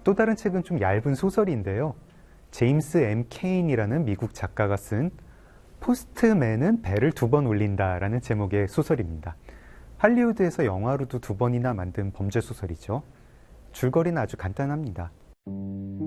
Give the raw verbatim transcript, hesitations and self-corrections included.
또 다른 책은 좀 얇은 소설인데요. 제임스 엠 케인이라는 미국 작가가 쓴 포스트맨은 배를 두 번 울린다라는 제목의 소설입니다. 할리우드에서 영화로도 두 번이나 만든 범죄 소설이죠. 줄거리는 아주 간단합니다.